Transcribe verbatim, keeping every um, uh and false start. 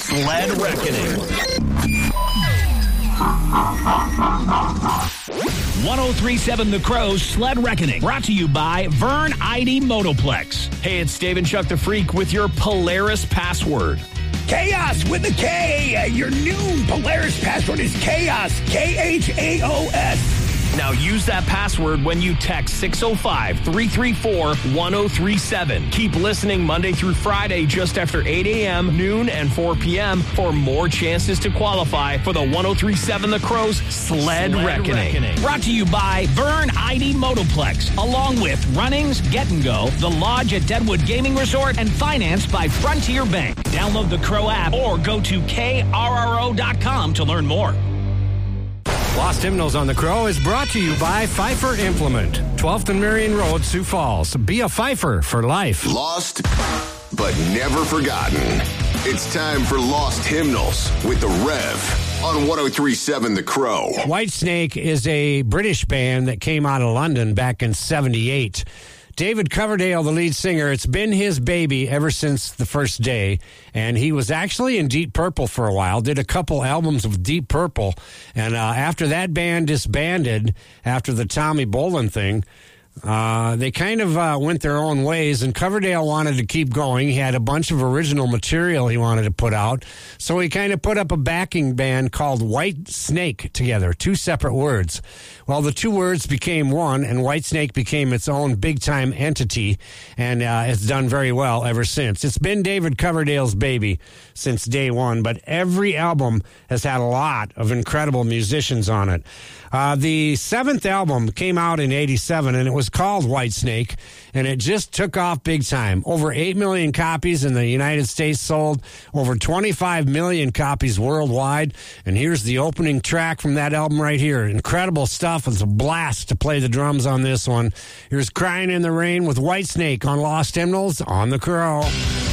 Sled Reckoning. one oh three point seven The Crow's Sled Reckoning, brought to you by Vern I D Motoplex. Hey, it's Dave and Chuck the Freak with your Polaris password. Chaos with a K. Uh, your new Polaris password is Chaos. K H A O S. Now use that password when you text six oh five, three three four, one oh three seven. Keep listening Monday through Friday just after eight a.m., noon, and four p.m. for more chances to qualify for the one oh three point seven The Crow's Sled, Sled Reckoning. Reckoning. Brought to you by Vern I D Motoplex, along with Runnings, Get and Go, The Lodge at Deadwood Gaming Resort, and financed by Frontier Bank. Download the Crow app or go to K R R O dot com to learn more. Lost Hymnals on the Crow is brought to you by Pfeiffer Implement, twelfth and Marion Road, Sioux Falls. Be a Pfeiffer for life. Lost, but never forgotten. It's time for Lost Hymnals with the Rev on one oh three point seven The Crow. Whitesnake is a British band that came out of London back in seventy-eight. David Coverdale, the lead singer, it's been his baby ever since the first day, and he was actually in Deep Purple for a while, did a couple albums of Deep Purple, and uh, after that band disbanded, after the Tommy Bolin thing, uh, they kind of uh, went their own ways, and Coverdale wanted to keep going. He had a bunch of original material he wanted to put out, so he kind of put up a backing band called Whitesnake together, two separate words. Well, the two words became one, and Whitesnake became its own big-time entity, and uh, it's done very well ever since. It's been David Coverdale's baby since day one, but every album has had a lot of incredible musicians on it. Uh, the seventh album came out in eighty-seven, and it was called Whitesnake, and it just took off big time. Over eight million copies in the United States sold, over twenty-five million copies worldwide, and here's the opening track from that album right here. Incredible stuff. It's a blast to play the drums on this one. Here's Crying in the Rain with Whitesnake on Lost Hymnals on the Crow.